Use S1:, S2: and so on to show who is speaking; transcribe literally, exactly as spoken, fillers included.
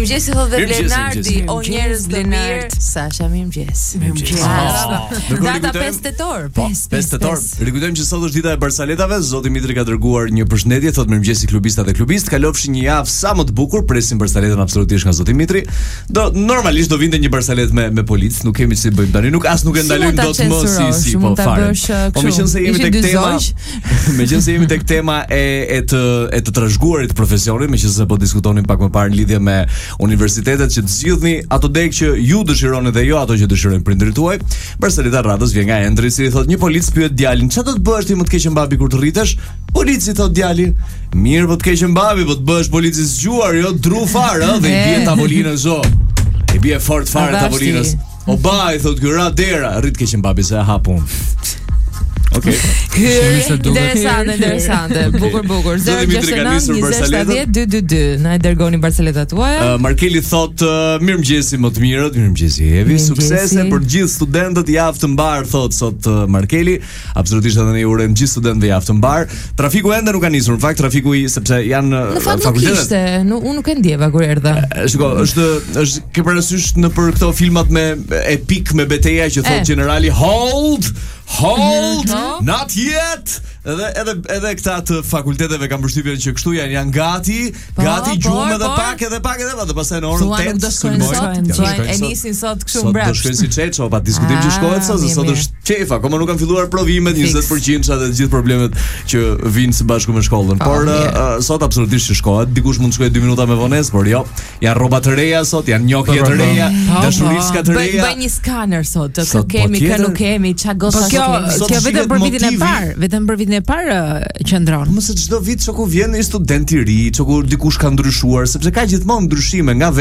S1: Mirëmëngjes, thotë dhe Blenardi, o njerëz të mirë, Sasha, mirëmëngjes. Mirëmëngjes. Data pesë tetor, pesë tetor.
S2: Rikujtojmë që sot është dita e Barsaletave. Zoti Mitri ka dërguar një përshëndetje, thotë mirëmëngjes klubista dhe klubist. Kalofshin një javë sa më të bukur, presim Barsaletën absolutisht nga Zoti Mitri. Do normalisht do vinte një Barsalet me me policë, nuk kemi si bëjmë tani, nuk as nuk e ndalojmë dot më si si po fare. Po meqense jemi tek tema, meqense jemi tek tema e e të e të trashëguarit profesionit, meqense po diskutonin pak më parë në lidhje me universitetet që të zgjidhni ato deg që ju dëshironi dhe jo ato që dëshirojnë prindërit tuaj. Barsaleta radhës vjen nga Endri, i cili thotë një polic pyet djalin: "Çfarë do të bësh ti më të keq mbabi kur të rritesh?" Polici thotë djali: "Mirë, po të keq mbabi, po të bësh polici zgjuar, jo dru fare, ëh, dhe i bie tavolinën zo. I bie fort fare tavolinës. O baj, thotë ky ra dera, rrit keq mbabi se e hapun." Okej.
S1: Interesante, interesante. Bukur, bukur. zero gjasht e nënt njëzet shtatëdhjetë dy dy dy. Na i dërgoni Barsaleta tuaja.
S2: Markeli thot mirëmëngjesi më të mirët, mirëmëngjesi Evi, suksese për gjithë studentët, javë të mbar, thot sot Markeli. Absolutisht edhe ne urojmë gjithë studentëve javë të mbar. Trafiku ende nuk ka nisur, në fakt trafiku i sepse janë
S1: fakultetet. Unë nuk e ndjeva kur erdha.
S2: Shiko, është është ke parasysh në për këto filmat me epik me beteja që thot generali hold Hold, mm-hmm. Not yet. Edhe edhe edhe këta të fakulteteve kanë përshtypjen që kështu janë janë gati, po, gati gjumë edhe pak edhe pak edhe edhe pastaj në orën tetë
S1: do shkojnë sot, e nisin sot kështu mbrapa.
S2: Do shkojnë si çeço, pa diskutim që shkohet sot, sot është qefa, akoma nuk kanë filluar provimet, njëzet përqind dhe të gjithë problemet që vinë së bashku me shkollën. Por sot absolutisht që shkohet, dikush mund të shkojë dy minuta me vonesë, por jo, janë rroba të reja sot, janë njokje të reja, dashuriska të reja.
S1: Bëj një skaner sot, të kemi, kë nuk kemi, ç'a goca kemi. Kjo vetëm për vitin e parë, vetëm për vitin e parë qëndron.
S2: Mos se çdo vit çoku vjen një student i ri, çoku dikush ka ndryshuar, sepse ka gjithmonë ndryshime nga